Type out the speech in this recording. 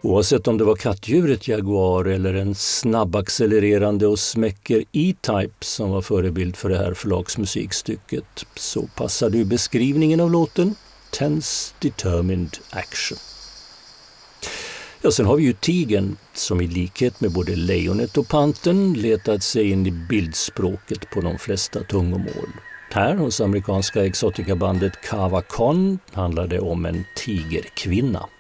Oavsett om det var kattdjuret Jaguar eller en snabbaccelererande och smäcker E-Type som var förebild för det här förlagsmusikstycket, så passade ju beskrivningen av låten Tense Determined Action. Ja, sen har vi ju tigern som i likhet med både lejonet och pantern letat sig in i bildspråket på de flesta tungomål. Här hos amerikanska exoticabandet Kava Kon handlar det om en tigerkvinna.